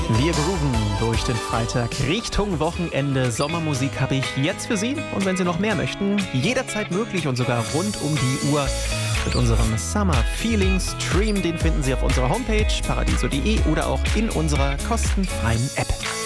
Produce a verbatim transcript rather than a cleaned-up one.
Wir grooven durch den Freitag Richtung Wochenende. Sommermusik habe ich jetzt für Sie. Und wenn Sie noch mehr möchten, jederzeit möglich und sogar rund um die Uhr mit unserem Summer Feeling Stream. Den finden Sie auf unserer Homepage paradiso punkt de oder auch in unserer kostenfreien App.